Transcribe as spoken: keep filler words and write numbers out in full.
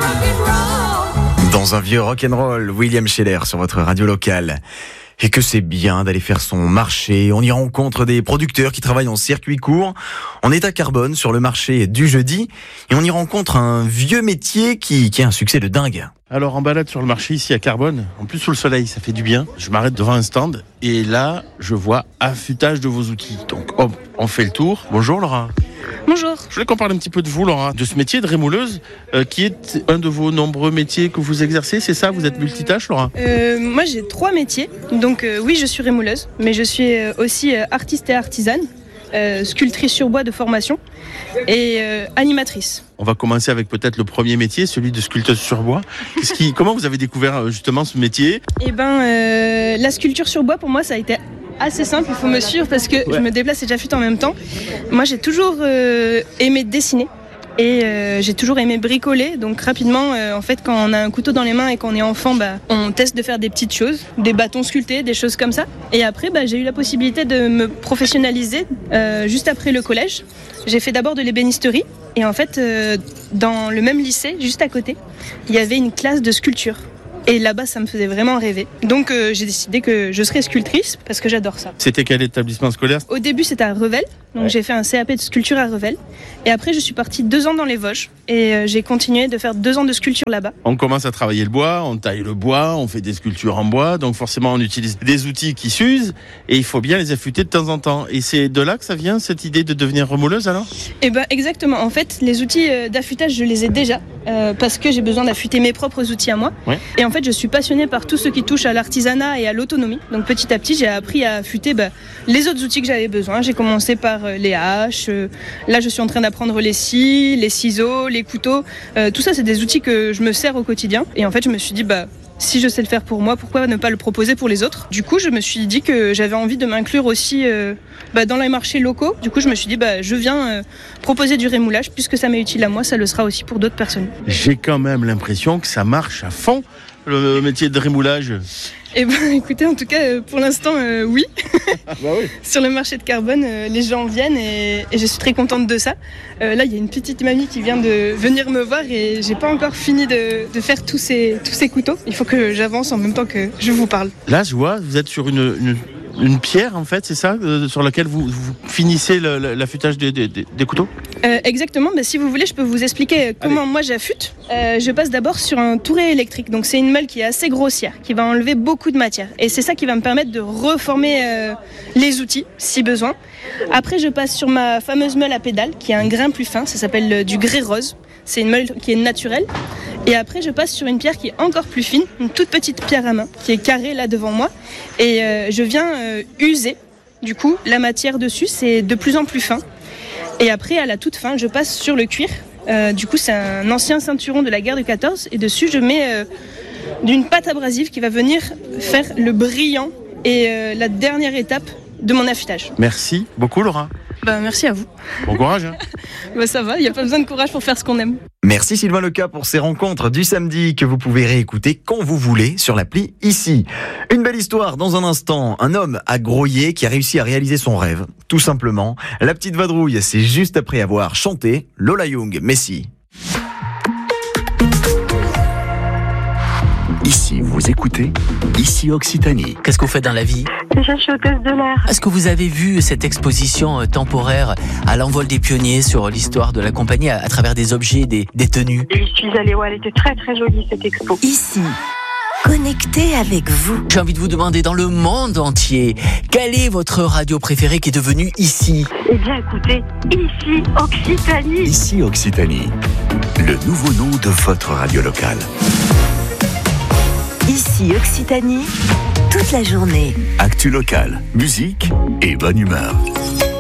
Dans un vieux rock'n'roll, William Scheller sur votre radio locale. Et que c'est bien d'aller faire son marché. On y rencontre des producteurs qui travaillent en circuit court. On est à Carbonne sur le marché du jeudi et on y rencontre un vieux métier qui, qui a un succès de dingue. Alors en balade sur le marché ici à Carbonne, en plus sous le soleil, ça fait du bien. Je m'arrête devant un stand et là, je vois affûtage de vos outils. Donc hop, on fait le tour. Bonjour Laura. Bonjour. Je voulais qu'on parle un petit peu de vous, Laura, de ce métier de rémouleuse, euh, qui est un de vos nombreux métiers que vous exercez, c'est ça? Vous êtes multitâche, Laura? euh, Moi, j'ai trois métiers. Donc, euh, oui, je suis rémouleuse, mais je suis euh, aussi euh, artiste et artisane, euh, sculptrice sur bois de formation et euh, animatrice. On va commencer avec peut-être le premier métier, celui de sculpteuse sur bois. Qu'est-ce qui, comment vous avez découvert justement ce métier? Eh ben, euh, la sculpture sur bois, pour moi, ça a été assez simple, il faut me suivre parce que ouais. Je me déplace et j'affûte en même temps. Moi j'ai toujours euh, aimé dessiner et euh, j'ai toujours aimé bricoler, donc rapidement euh, en fait quand on a un couteau dans les mains et qu'on est enfant, bah, on teste de faire des petites choses, des bâtons sculptés, des choses comme ça, et après bah, j'ai eu la possibilité de me professionnaliser euh, juste après le collège. J'ai fait d'abord de l'ébénisterie et en fait euh, dans le même lycée, juste à côté, il y avait une classe de sculpture. Et là-bas, ça me faisait vraiment rêver. Donc, euh, j'ai décidé que je serais sculptrice parce que j'adore ça. C'était quel établissement scolaire? Au début, c'était à Revel. Donc, ouais. J'ai fait un C A P de sculpture à Revel. Et après, je suis partie deux ans dans les Vosges. Et euh, j'ai continué de faire deux ans de sculpture là-bas. On commence à travailler le bois, on taille le bois, on fait des sculptures en bois. Donc, forcément, on utilise des outils qui s'usent. Et il faut bien les affûter de temps en temps. Et c'est de là que ça vient, cette idée de devenir remouleuse, alors? Eh ben, exactement. En fait, les outils d'affûtage, je les ai déjà. Euh, parce que j'ai besoin d'affûter mes propres outils à moi. Ouais. Et en fait, je suis passionnée par tout ce qui touche à l'artisanat et à l'autonomie. Donc petit à petit, j'ai appris à affûter bah, les autres outils que j'avais besoin. J'ai commencé par euh, les haches. Euh, là, je suis en train d'apprendre les scies, les ciseaux, les couteaux. Euh, tout ça, c'est des outils que je me sers au quotidien. Et en fait, je me suis dit, bah, si je sais le faire pour moi, pourquoi ne pas le proposer pour les autres? Du coup, je me suis dit que j'avais envie de m'inclure aussi euh, bah, dans les marchés locaux. Du coup, je me suis dit, bah, je viens euh, proposer du rémoulage. Puisque ça m'est utile à moi, ça le sera aussi pour d'autres personnes. J'ai quand même l'impression que ça marche à fond, le métier de rémoulage. Eh ben, écoutez, en tout cas, pour l'instant, euh, oui. Bah oui. Sur le marché de Carbonne, euh, les gens viennent et, et je suis très contente de ça. Euh, là, il y a une petite mamie qui vient de venir me voir et j'ai pas encore fini de, de faire tous ces, tous ces couteaux. Il faut que j'avance en même temps que je vous parle. Là, je vois, vous êtes sur une, une, une pierre, en fait, c'est ça, euh, sur laquelle vous, vous finissez le, le, l'affûtage des, des, des couteaux? euh, Exactement. Bah, si vous voulez, je peux vous expliquer comment Allez. moi j'affûte. Euh, je passe d'abord sur un touret électrique. Donc, c'est une meule qui est assez grossière, qui va enlever beaucoup de matière. Et c'est ça qui va me permettre de reformer euh, les outils, si besoin. Après, je passe sur ma fameuse meule à pédale, qui a un grain plus fin. Ça s'appelle euh, du grès rose. C'est une meule qui est naturelle. Et après, je passe sur une pierre qui est encore plus fine, une toute petite pierre à main, qui est carrée là devant moi. Et euh, je viens euh, user, du coup, la matière dessus. C'est de plus en plus fin. Et après, à la toute fin, je passe sur le cuir. Euh, du coup, c'est un ancien ceinturon de la guerre de quatorze. Et dessus, je mets euh, d'une pâte abrasive qui va venir faire le brillant et euh, la dernière étape de mon affûtage. Merci beaucoup, Laura. Bah, merci à vous. Bon courage. Hein. Bah, ça va, il n'y a pas besoin de courage pour faire ce qu'on aime. Merci Sylvain Leca pour ces rencontres du samedi que vous pouvez réécouter quand vous voulez sur l'appli ici. Une belle histoire dans un instant. Un homme à Groyer qui a réussi à réaliser son rêve. Tout simplement. La petite vadrouille, c'est juste après avoir chanté Lola Young, Messi. Ici, vous écoutez Ici Occitanie. Qu'est-ce que vous faites dans la vie? Je suis hôtesse de l'air. Est-ce que vous avez vu cette exposition euh, temporaire à l'envol des pionniers sur l'histoire de la compagnie à, à travers des objets, des, des tenues? Je suis allée, ouais, elle était très très jolie cette expo. Ici, connecté avec vous. J'ai envie de vous demander dans le monde entier, quelle est votre radio préférée qui est devenue ici? Eh bien écoutez, Ici Occitanie. Ici Occitanie, le nouveau nom de votre radio locale. Ici Occitanie, toute la journée. Actu locale, musique et bonne humeur.